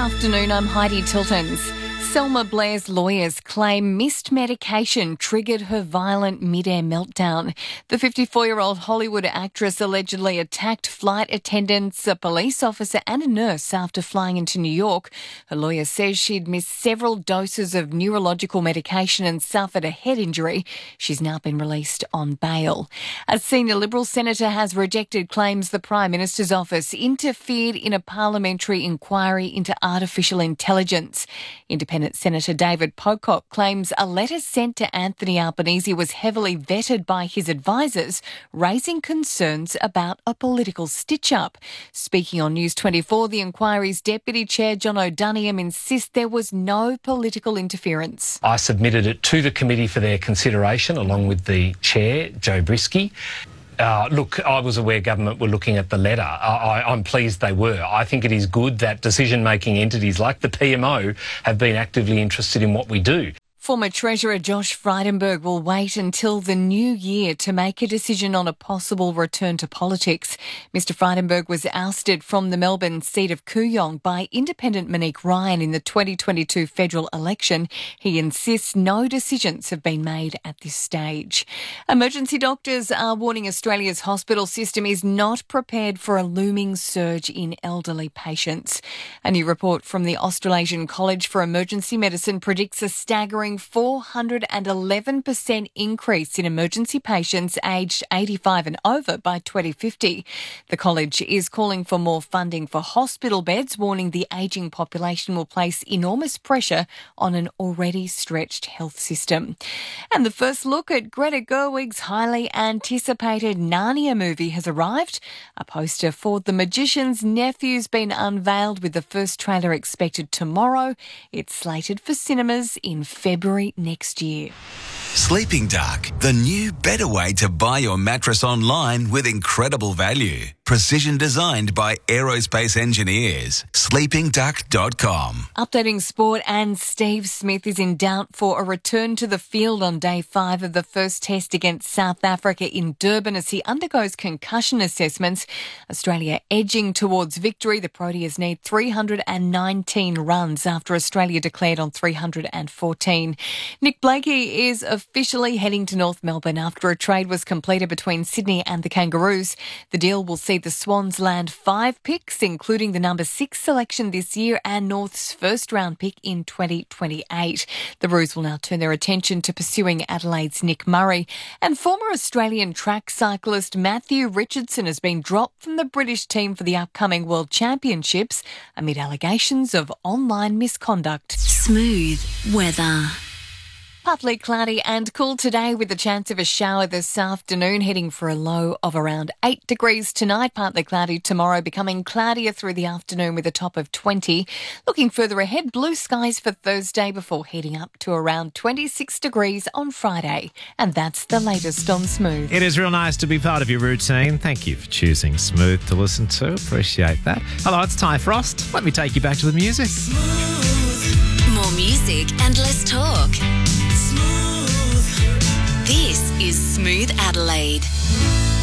Afternoon, I'm Heidi Tiltons. Selma Blair's lawyers claim missed medication triggered her violent mid-air meltdown. The 54-year-old Hollywood actress allegedly attacked flight attendants, a police officer and a nurse after flying into New York. Her lawyer says she'd missed several doses of neurological medication and suffered a head injury. She's now been released on bail. A senior Liberal senator has rejected claims the Prime Minister's office interfered in a parliamentary inquiry into artificial intelligence. Independent Senator David Pocock claims a letter sent to Anthony Albanese was heavily vetted by his advisers, raising concerns about a political stitch-up. Speaking on News 24, the inquiry's Deputy Chair John O'Duniam insists there was no political interference. I submitted it to the committee for their consideration along with the Chair, Joe Brisky. Look, I was aware government were looking at the letter. I'm pleased they were. I think it is good that decision-making entities like the PMO have been actively interested in what we do. Former Treasurer Josh Frydenberg will wait until the new year to make a decision on a possible return to politics. Mr Frydenberg was ousted from the Melbourne seat of Kooyong by independent Monique Ryan in the 2022 federal election. He insists no decisions have been made at this stage. Emergency doctors are warning Australia's hospital system is not prepared for a looming surge in elderly patients. A new report from the Australasian College for Emergency Medicine predicts a staggering 411% increase in emergency patients aged 85 and over by 2050. The college is calling for more funding for hospital beds, warning the ageing population will place enormous pressure on an already stretched health system. And the first look at Greta Gerwig's highly anticipated Narnia movie has arrived. A poster for The Magician's Nephew's been unveiled with the first trailer expected tomorrow. It's slated for cinemas in February next year. Sleeping Dark, the new better way to buy your mattress online with incredible value. Precision designed by aerospace engineers. sleepingduck.com. Updating sport, and Steve Smith is in doubt for a return to the field on day 5 of the first test against South Africa in Durban as he undergoes concussion assessments. Australia edging towards victory. The Proteas need 319 runs after Australia declared on 314. Nick Blakey is officially heading to North Melbourne after a trade was completed between Sydney and the Kangaroos. The deal will see the Swans land 5 picks, including the number 6 selection this year and North's first-round pick in 2028. The Roos will now turn their attention to pursuing Adelaide's Nick Murray. And former Australian track cyclist Matthew Richardson has been dropped from the British team for the upcoming World Championships amid allegations of online misconduct. Smooth weather. Partly cloudy and cool today with a chance of a shower this afternoon, heading for a low of around 8 degrees tonight. Partly cloudy tomorrow, becoming cloudier through the afternoon with a top of 20. Looking further ahead, blue skies for Thursday before heading up to around 26 degrees on Friday. And that's the latest on Smooth. It is real nice to be part of your routine. Thank you for choosing Smooth to listen to. Appreciate that. Hello, it's Ty Frost. Let me take you back to the music. More music and less talk. This is Smooth Adelaide.